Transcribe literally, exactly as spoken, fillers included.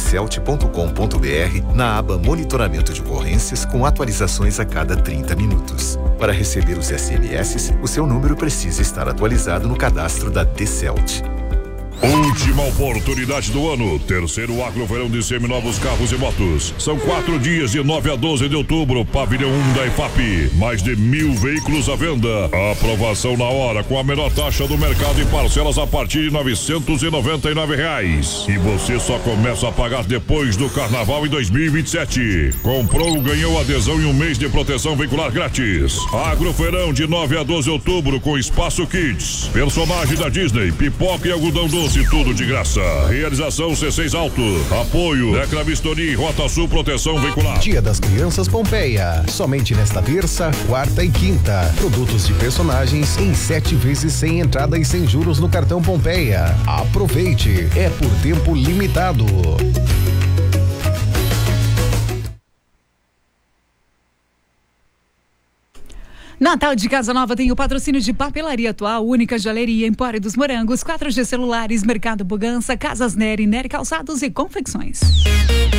decelt ponto com ponto br na aba Monitoramento de ocorrências com atualizações a cada trinta minutos. Para receber os S M S, o seu número precisa estar atualizado no cadastro da Decelt. Última oportunidade do ano, terceiro Agrofeirão de seminovos carros e motos. São quatro dias de nove a doze de outubro, pavilhão um da EFAP. Mais de mil veículos à venda. Aprovação na hora com a menor taxa do mercado e parcelas a partir de novecentos e noventa e nove reais. E você só começa a pagar depois do Carnaval em dois mil e vinte e sete. Comprou, ganhou adesão e um mês de proteção veicular grátis. Agrofeirão de nove a doze de outubro com Espaço Kids. Personagem da Disney, pipoca e algodão doce. Tudo de graça. Realização C seis Alto. Apoio Decra Vistoria e Rota Sul Proteção Veicular. Dia das Crianças Pompeia. Somente nesta terça, quarta e quinta. Produtos de personagens em sete vezes sem entrada e sem juros no cartão Pompeia. Aproveite. É por tempo limitado. Natal de Casa Nova tem o patrocínio de Papelaria Atual, Única Joalheria, Empório dos Morangos, quatro G Celulares, Mercado Bugança, Casas Nery, Nery Calçados e Confecções.